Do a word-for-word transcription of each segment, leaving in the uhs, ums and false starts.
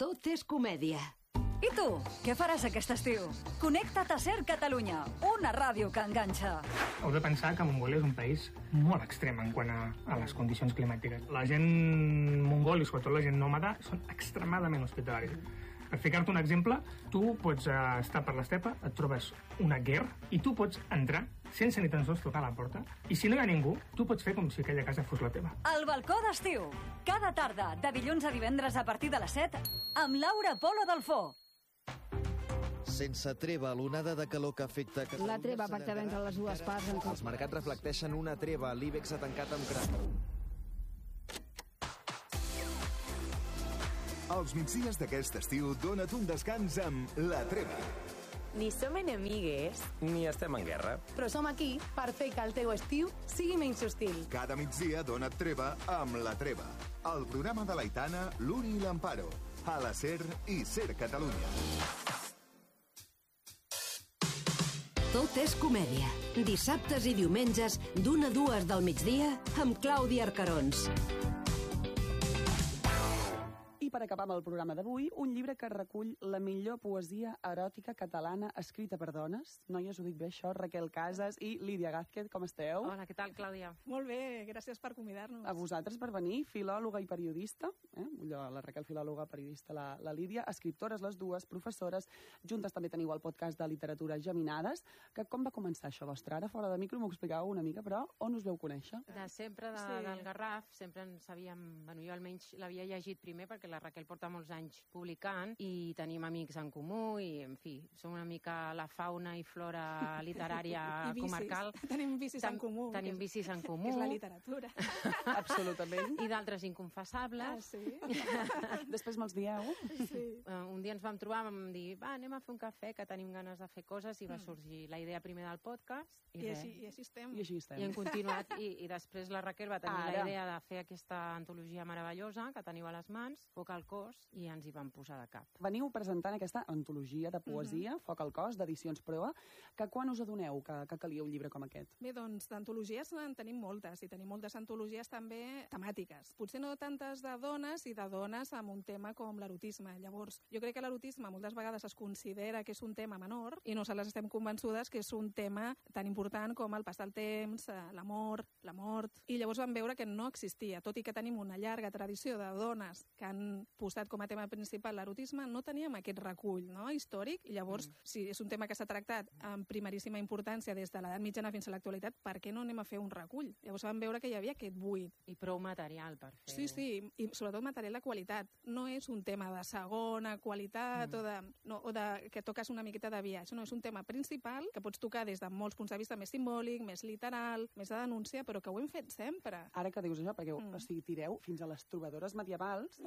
Tot és comèdia. I tu, què faràs aquest estiu? Connecta't a Ser Catalunya, una ràdio que enganxa. Heu de pensar que Mongòlia és un país molt extrem en quant a, a les condicions climàtiques. La gent mongol i sobretot la gent nòmada són extremadament hospitalaris. Per ficar-te un exemple, tu pots uh, estar per l'estepa, et trobes una guerra i tu pots entrar sense ni tan sols tocar la porta. I si no hi ha ningú, tu pots fer com si aquella casa fos la teva. El balcó d'estiu. Cada tarda, de dilluns a divendres a partir de les set, amb Laura Polo Delfó. Sense treva, l'onada de calor que afecta... La treva pactada entre les dues parts... En... Els mercats reflecteixen una treva. L'Ibex ha tancat amb cràter. Els migdies d'aquest estiu dona't un descans amb La Treva. Ni som enemigues, ni estem en guerra. Però som aquí per fer que el teu estiu sigui menys hostil. Cada migdia dona't treva amb La Treva. El programa de l'Aitana, l'Uni i l'Amparo. A la Ser i Ser Catalunya. Tot és comèdia. Dissabtes i diumenges, d'una a dues del migdia, amb Clàudia Arcarons. I per acabar amb el programa d'avui, un llibre que recull la millor poesia eròtica catalana escrita per dones. Noies, ho dic bé, això, Raquel Casas i Lídia Gázquez, com esteu? Hola, què tal, Clàudia? Molt bé, gràcies per convidar-nos. A vosaltres per venir, filòloga i periodista, eh? la Raquel filòloga, periodista, la, la Lídia, escriptores les dues, professores, juntes també teniu el podcast de literatura Geminades, que com va començar això vostre? Ara fora de micro m'ho explicàveu una mica, però on us veu conèixer? De sempre, de, sí. del Garraf, sempre en sabíem, bueno, jo almenys l'havia llegit primer perquè la Raquel porta molts anys publicant i tenim amics en comú i, en fi, som una mica la fauna i flora literària I vicis. comarcal. Tenim vicis Ten, en comú. Tenim vicis en comú. És la literatura. Absolutament. I d'altres inconfessables. Ah, sí? Després me'ls dieu. Sí. Uh, un dia ens vam trobar, vam dir, va, anem a fer un cafè, que tenim ganes de fer coses, i va sorgir la idea primer del podcast. I, I, així, i així estem. I així estem. I hem continuat. I, i després la Raquel va tenir Ara. la idea de fer aquesta antologia meravellosa que teniu a les mans, Foc al cos, i ens hi vam posar de cap. Veniu presentant aquesta antologia de poesia, mm -hmm. Foc al cos, d'Edicions Proa, que quan us adoneu que, que calia un llibre com aquest? Bé, doncs, d'antologies en tenim moltes, i tenim moltes antologies també temàtiques. Potser no tantes de dones i de dones amb un tema com l'erotisme. Llavors, jo crec que l'erotisme moltes vegades es considera que és un tema menor i nosaltres estem convençudes que és un tema tan important com el pas del temps, l'amor, la mort. I llavors vam veure que no existia, tot i que tenim una llarga tradició de dones que han posat com a tema principal l'erotisme, no teníem aquest recull, no?, històric, i llavors, mm. si és un tema que s'ha tractat amb primeríssima importància des de l'edat mitjana fins a l'actualitat, per què no anem a fer un recull? Llavors vam veure que hi havia aquest buit. I prou material per fer. Sí, sí, i sobretot material de qualitat. No és un tema de segona qualitat mm. o, de, no, o de que toques una miqueta de viatge, no, és un tema principal que pots tocar des de molts punts de vista més simbòlic, més literal, més de denúncia, però que ho hem fet sempre. Ara que dius això, perquè mm. o sigui, tireu fins a les trobadores medievals.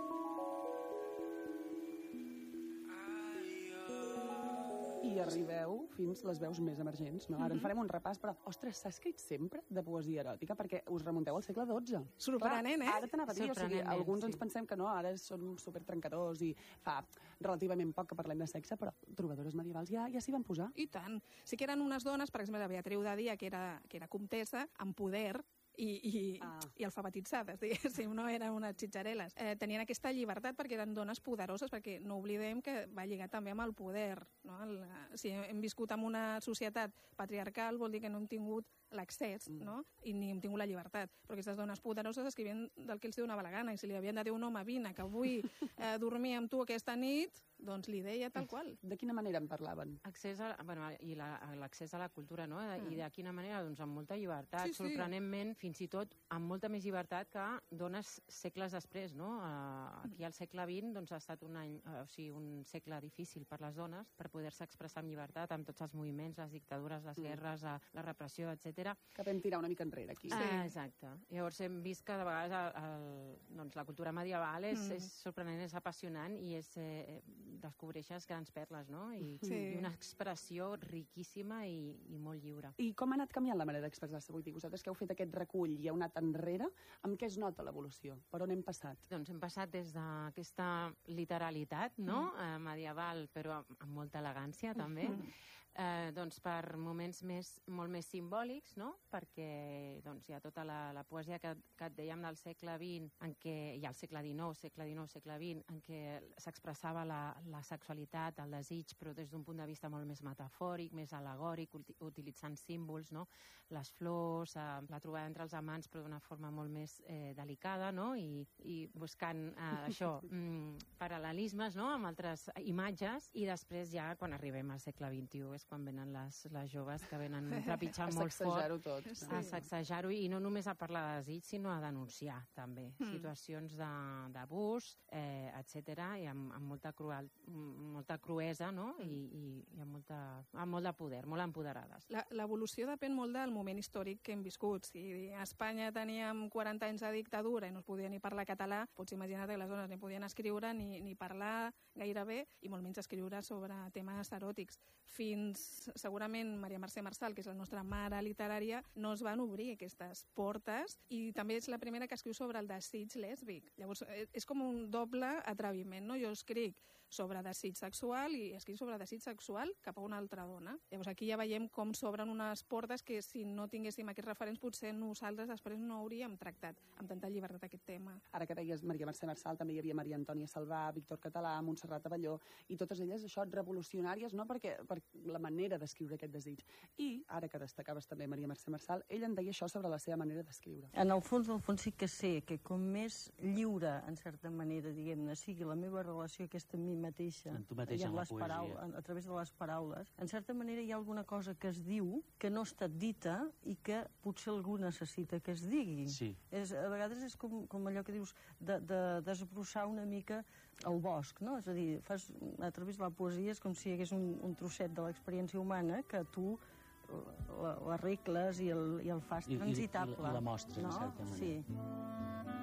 I arribeu fins les veus més emergents, no? Ara en farem un repàs, però, ostres, s'ha escrit sempre de poesia eròtica? Perquè us remunteu al segle dotze. Sorprenent, eh? Ara t'anava a dir, o sigui, alguns ens pensem que no, ara són supertrencadors i fa relativament poc que parlem de sexe, però trobadores medievals ja ja s'hi van posar. I tant. Sí que eren unes dones, per exemple, la Beatriu de Dia, que era, que era comtessa, amb poder, i, i, ah. i alfabetitzades, diguéssim, no eren unes xitxareles. Eh, tenien aquesta llibertat perquè eren dones poderoses, perquè no oblidem que va lligar també amb el poder. No? El, si hem viscut en una societat patriarcal vol dir que no hem tingut l'accés, mm. no? I ni hem tingut la llibertat. Però aquestes dones poderoses escrivien del que els donava la gana, i si li havien de dir a un home, vine, que vull eh, dormir amb tu aquesta nit, doncs li deia tal qual. De quina manera en parlaven? Accés a, bueno, i l'accés la, a la cultura, no? Mm. I de quina manera? Doncs amb molta llibertat, sí, sí. sorprenentment, fins i tot amb molta més llibertat que dones segles després, no? Aquí al segle vint doncs, ha estat un any, o sigui, un segle difícil per les dones per poder-se expressar amb llibertat, amb tots els moviments, les dictadures, les guerres, la repressió, etcètera. Que vam tirar una mica enrere aquí. Sí. Ah, exacte. Llavors hem vist que de vegades el, el, doncs, la cultura medieval és, mm. és sorprenent, és apassionant i és, eh, descobreixes grans perles, no? I, sí. i una expressió riquíssima i, i molt lliure. I com ha anat canviant la manera d'expressar-se? Vull dir, vosaltres que heu fet aquest recull i heu anat enrere, amb què es nota l'evolució? Per on hem passat? Doncs hem passat des d'aquesta literalitat, no? Mm. Eh, medieval, però amb, amb molta elegància, també. Mm. eh, doncs per moments més, molt més simbòlics, no? Perquè doncs, hi ha tota la, la poesia que, que et dèiem del segle vint, en què hi ha el segle dinou, segle dinou, segle vint, en què s'expressava la, la sexualitat, el desig, però des d'un punt de vista molt més metafòric, més alegòric, utilitzant símbols, no? Les flors, eh, la trobada entre els amants, però d'una forma molt més eh, delicada, no? I, i buscant eh, això, mm, paral·lelismes, no? Amb altres imatges, i després ja, quan arribem al segle vint-i-u, és quan venen les, les joves que venen trepitjant molt fort. A sacsejar-ho tot. Sí. A sacsejar-ho, i no només a parlar de desig, sinó a denunciar, també, mm. situacions d'abús, eh, etcètera, i amb, amb molta, cruel, molta cruesa, no? Mm. I, i, i amb, molta, amb molt de poder, molt empoderades. L'evolució depèn molt del moment històric que hem viscut. Si a Espanya teníem quaranta anys de dictadura i no es podia ni parlar català, pots imaginar que les dones ni podien escriure ni, ni parlar gairebé, i molt menys escriure sobre temes eròtics. Fins, segurament, Maria Mercè Marçal, que és la nostra mare literària, no es van obrir aquestes portes, i també és la primera que escriu sobre el desig lèsbic. Llavors, és com un doble atreviment, no? Jo escric sobre desig sexual i escric sobre desig sexual cap a una altra dona. Llavors, aquí ja veiem com s'obren unes portes que, si no tinguéssim aquests referents, potser nosaltres després no hauríem tractat amb tanta llibertat aquest tema. Ara que deies Maria Mercè Marçal, també hi havia Maria Antònia Salvà, Víctor Català, Montserrat Abelló, i totes elles, això, revolucionàries, no? Perquè, per la manera d'escriure aquest desig. I, ara que destacaves també Maria Mercè Marçal, ella en deia això sobre la seva manera d'escriure. En el fons, el fons sí que sé que com més lliure, en certa manera, diguem-ne, sigui la meva relació aquesta amb mi mateixa, en tu mateixa, en la poesia, paraules, a través de les paraules, en certa manera hi ha alguna cosa que es diu que no ha estat dita i que potser algú necessita que es digui. Sí. És, a vegades és com, com allò que dius de, de desbrossar una mica el bosc, no? És a dir, fas, a través de la poesia és com si hi hagués un, un trosset de l'experiència humana que tu l'arregles i el, i el fas transitable. I, i, i la mostres, no? En certa manera. Sí.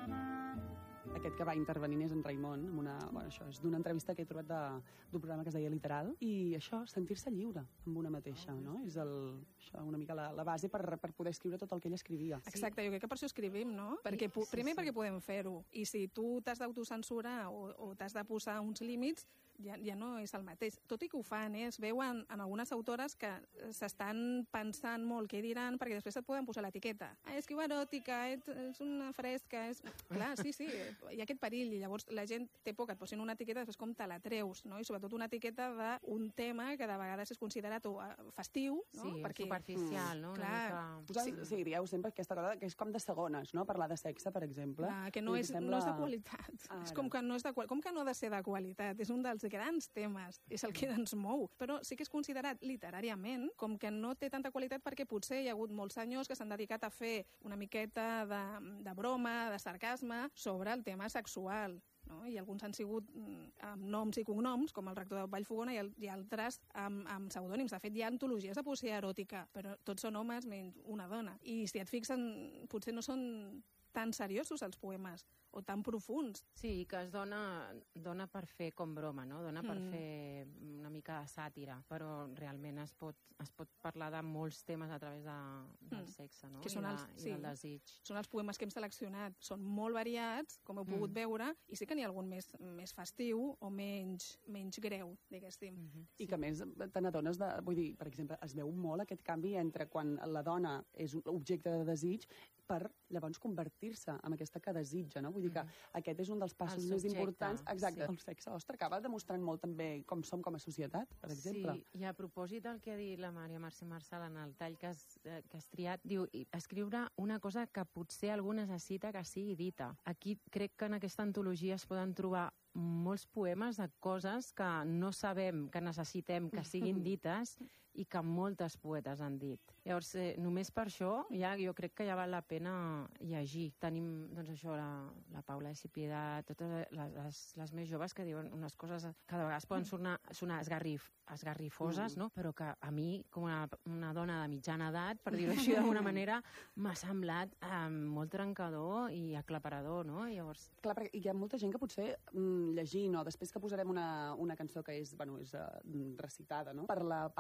Aquest que va intervenint és en Raimon, amb una, bueno, això és d'una entrevista que he trobat d'un programa que es deia Literal, i això, sentir-se lliure amb una mateixa, no? És el, això, una mica la, la base per, per poder escriure tot el que ell escrivia. Exacte, jo crec que per això escrivim, no? Perquè, sí, primer sí, perquè podem fer-ho, i si tu t'has d'autocensurar o, o t'has de posar uns límits, ja, ja no és el mateix. Tot i que ho fan, eh? Es veuen en algunes autores que s'estan pensant molt què diran, perquè després et poden posar l'etiqueta. Ah, escriu eròtica, és una fresca, és... Clar, sí, sí, hi ha aquest perill, i llavors la gent té por que et posin una etiqueta, després com te la treus, no? I sobretot una etiqueta d'un tema que de vegades és considerat festiu, no? Sí, perquè, superficial, no? Clar, mica... sí, sí, dieu sempre aquesta cosa que és com de segones, no? Parlar de sexe, per exemple. Clar, que no és, sembla... no és de qualitat. Ara. És com que, no és de, com que no ha de ser de qualitat? És un dels grans temes, és el que ens mou. Però sí que és considerat literàriament com que no té tanta qualitat, perquè potser hi ha hagut molts senyors que s'han dedicat a fer una miqueta de, de broma, de sarcasme, sobre el tema sexual. No? I alguns han sigut amb noms i cognoms, com el rector de Vallfogona, i, el, i altres amb, amb pseudònims. De fet, hi ha antologies de poesia eròtica, però tots són homes menys una dona. I si et fixen, potser no són tan seriosos els poemes, o tan profuns. Sí, que es dona, dona per fer com broma, no? Dona per Mm. fer una mica de sàtira, però realment es pot, es pot parlar de molts temes a través de, del Mm. sexe, no? Que són I, de, els, i sí, del desig. són els poemes que hem seleccionat. Són molt variats, com heu pogut Mm. veure, i sí que n'hi ha algun més, més festiu o menys, menys greu, diguéssim. Mm -hmm. I que, a més, te n'adones de... Vull dir, per exemple, es veu molt aquest canvi entre quan la dona és un objecte de desig per llavors convertir-se en aquesta que desitja, no? Vull dir que mm. aquest és un dels passos El més subjecte, importants. Exacte, sí. el sexe. Ostres, acaba demostrant molt també com som com a societat, per exemple. Sí, i a propòsit del que ha dit la Maria Mercè Marçal en el tall que has, eh, que has triat, diu, escriure una cosa que potser algú necessita que sigui dita. Aquí crec que en aquesta antologia es poden trobar molts poemes de coses que no sabem que necessitem que siguin dites i que moltes poetes han dit. Llavors, eh, només per això, ja, jo crec que ja val la pena llegir. Tenim, doncs això, la, la Paula de Cipiedà, totes les, les, les més joves que diuen unes coses que de vegades poden sonar, sonar esgarrif, esgarrifoses, no? Però que a mi, com una, una dona de mitjana edat, per dir-ho així d'alguna manera, m'ha semblat eh, molt trencador i aclaparador, no? Llavors... Clar, perquè hi ha molta gent que potser mm, llegint, o després que posarem una, una cançó que és, bueno, és uh, recitada, no?, per la Paula Piedà,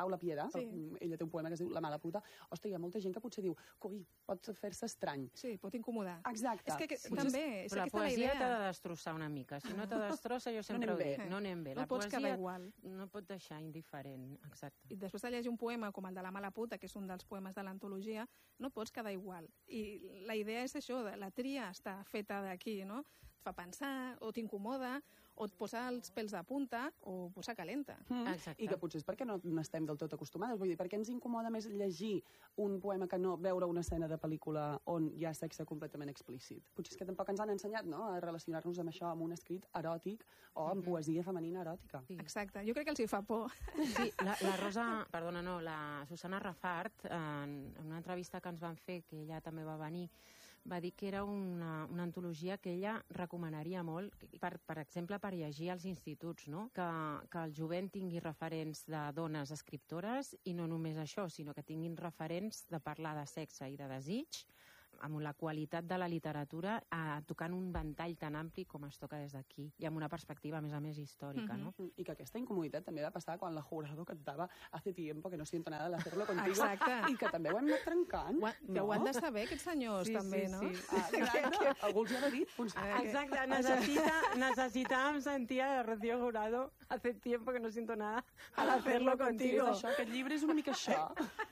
Negra, sí. Ella té un poema que es diu La mala puta. Ostres, hi ha molta gent que potser diu, coi, pot fer-se estrany. Sí, pot incomodar. Exacte. És que, que sí. també, és Però la aquesta poesia la idea. t'ha de destrossar una mica. Si no te destrossa, jo sempre no ho dic, no anem bé. No La pots poesia quedar igual. no pot deixar indiferent, exacte. I després de llegir un poema com el de La mala puta, que és un dels poemes de l'antologia, no pots quedar igual. I la idea és això, la tria està feta d'aquí, no? Et fa pensar, o t'incomoda, o et posa els pèls de punta, o posa calenta. Mm. I que potser és perquè no n'estem del tot acostumades. Vull dir, perquè ens incomoda més llegir un poema que no veure una escena de pel·lícula on hi ha sexe completament explícit. Potser és que tampoc ens han ensenyat, no?, a relacionar-nos amb això, amb un escrit eròtic o amb mm-hmm. poesia femenina eròtica. Sí. Exacte. Jo crec que els hi fa por. Sí, la, la Rosa, perdona, no, la Susana Rafart, en, en una entrevista que ens van fer, que ella també va venir, va dir que era una, una antologia que ella recomanaria molt, per, per exemple, per llegir als instituts, no? Que, que el jovent tingui referents de dones escriptores i no només això, sinó que tinguin referents de parlar de sexe i de desig, amb la qualitat de la literatura, eh, tocant un ventall tan ampli com es toca des d'aquí, i amb una perspectiva, a més a més, històrica, mm-hmm. no? I que aquesta incomoditat també va passar quan la Jurado cantava Hace tiempo que no siento nada de hacerlo contigo. Exacte. I que també ho hem anat trencant. Ho, no? Ho han de saber, aquests senyors, sí, també, sí, no? Sí. Ah, exacte. Algú els ha de dir. Uns... Exacte, necessita, necessitàvem sentir a Rocío Jurado Hace tiempo que no siento nada al hacerlo contigo. Això, aquest llibre és una mica això.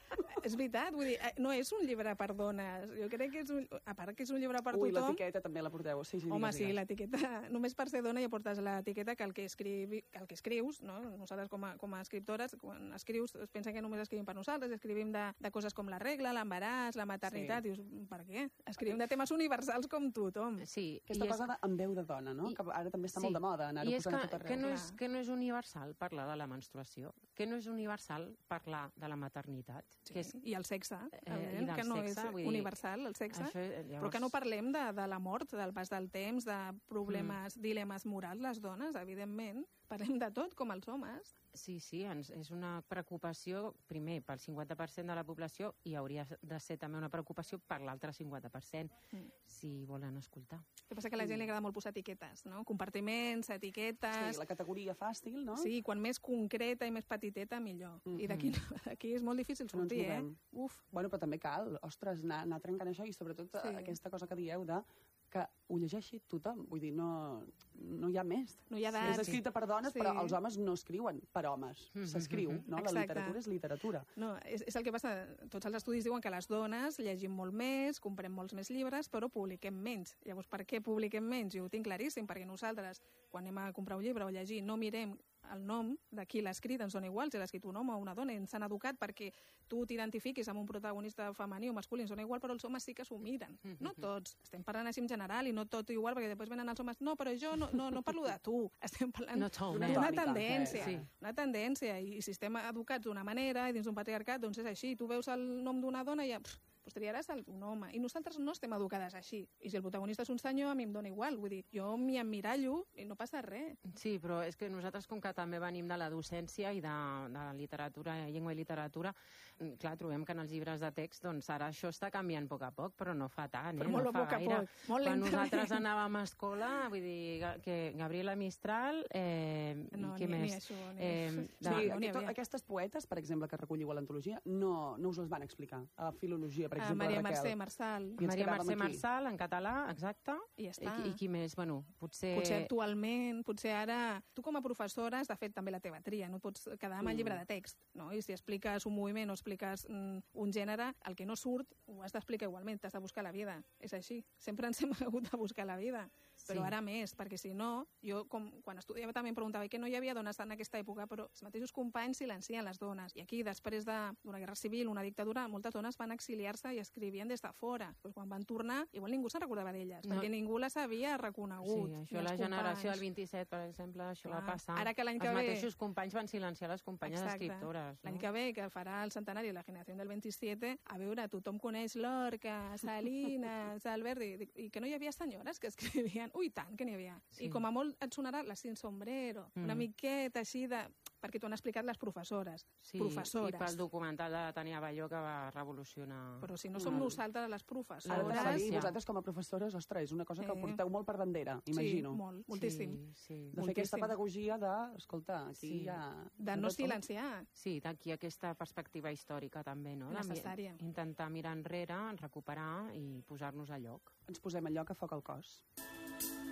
És veritat, vull dir, no és un llibre per dones. Jo crec que és un... A part que és un llibre per Ui, tothom... Ui, l'etiqueta també la porteu. Sí, sí, Home, digues, sí, digues. l'etiqueta... Només per ser dona ja portes l'etiqueta que el que, escrivi, que el que escrius, no? Nosaltres com a, com a escriptores, quan escrius, es pensa que només escrivim per nosaltres, escrivim de, de coses com la regla, l'embaràs, la maternitat, sí. Dius, per què? Escrivim de temes universals com tothom. Sí. Aquesta cosa és... de, amb veu de dona, no? I... Que ara també està sí. molt de moda anar-ho posant que, tot arreu. Que no, és, que no és universal parlar de la menstruació, que no és universal parlar de la maternitat. Sí, que és... i el sexe, eh, que no sexe, és universal, el sexe, això, llavors... però que no parlem de, de la mort, del pas del temps, de problemes, mm. dilemes morals, les dones, evidentment, parlem de tot, com els homes. Sí, sí, ens, és una preocupació, primer, pel cinquanta per cent de la població i hauria de ser també una preocupació per l'altre cinquanta per cent, mm. si volen escoltar. El que passa que a la gent li agrada molt posar etiquetes, no? Compartiments, etiquetes... Sí, la categoria fàcil, no? Sí, quan més concreta i més petiteta, millor. Mm -hmm. I d'aquí no, és molt difícil sortir, no eh? Uf. Bueno, però també cal, ostres, anar, anar trencant això i sobretot sí. aquesta cosa que dieu de que ho llegeixi tothom. Vull dir, no, no hi ha més. No hi ha edat. És escrita per dones, sí. però els homes no escriuen per homes. Mm -hmm. S'escriu, no? Exacte. La literatura és literatura. No, és, és el que passa. Tots els estudis diuen que les dones llegim molt més, comprem molts més llibres, però publiquem menys. Llavors, per què publiquem menys? Jo ho tinc claríssim, perquè nosaltres, quan anem a comprar un llibre o llegir, no mirem el nom de qui l'ha escrit, ens dona igual si l'ha escrit un home o una dona, ens han educat perquè tu t'identifiquis amb un protagonista femení o masculí, ens dona igual, però els homes sí que s'ho miren. Mm -hmm. No tots. Estem parlant així en general i no tot igual, perquè després venen els homes, no, però jo no, no, no parlo de tu. Estem parlant no d'una tendència. Sí. Una tendència. I si estem educats d'una manera i dins d'un patriarcat, doncs és així. Tu veus el nom d'una dona i ja... Pff, pues triaràs un home. I nosaltres no estem educades així. I si el protagonista és un senyor, a mi em dona igual. Vull dir, jo m'hi emmirallo i no passa res. Sí, però és que nosaltres, com que també venim de la docència i de, de literatura, llengua i literatura, clar, trobem que en els llibres de text, doncs ara això està canviant a poc a poc, però no fa tant, eh? Però molt no a poc a gaire. poc, molt Quan lentament. nosaltres anàvem a escola, vull dir, que Gabriela Mistral, eh, no, i què ni, més? ni això, ni... Eh, de... Sí, no, aquest, aquestes poetes, per exemple, que recolliu a l'antologia, no, no us les van explicar. A filologia, per exemple, Maria Raquel. Mercè Marçal. Maria Mercè Marçal, en català, exacte. I ja està. I, i qui més? Bueno, potser... Potser actualment, potser ara... Tu com a professora has de fer també la teva tria, no pots quedar amb el llibre de text, no? I si expliques un moviment o expliques mm, un gènere, el que no surt ho has d'explicar igualment, t'has de buscar la vida. És així. Sempre ens hem hagut de buscar la vida. Però sí. Ara més, perquè si no, jo com, quan estudiava també em preguntava que no hi havia dones en aquesta època, però els mateixos companys silencien les dones. I aquí, després d'una guerra civil, una dictadura, moltes dones van exiliar-se i escrivien des de fora. Pues quan van tornar, igual ningú se'n recordava d'elles, no. Perquè ningú les havia reconegut. Sí, això la generació del vint-i-set, per exemple, això Clar. va passar. Ara que l'any que els ve... mateixos companys van silenciar les companyes Exacte. escriptores. No? L'any que ve, que farà el centenari de la generació del vint-i-set, a veure, tothom coneix Lorca, Salinas, Alberti, i que no hi havia senyores que escrivien Ui, tant, que n'hi havia. Sí. I com a molt et sonarà la Sin Sombrero, Mm. una miqueta així de... perquè t'ho han explicat les professores. Sí, professores. i pel documental de Tania Balló que va revolucionar... Però si no som Mm. nosaltres les professores... Ara t'anava a dir, Sí. vosaltres com a professores, ostres, és una cosa que Sí. porteu molt per bandera, imagino. Sí, molt, moltíssim. Sí, sí. De fer aquesta moltíssim. pedagogia de, escolta, aquí Sí. hi ha... De no silenciar. Sí, d'aquí aquesta perspectiva històrica també, no? De mi- Necessària. Intentar mirar enrere, recuperar i posar-nos a lloc. Ens posem a lloc a foc al cos.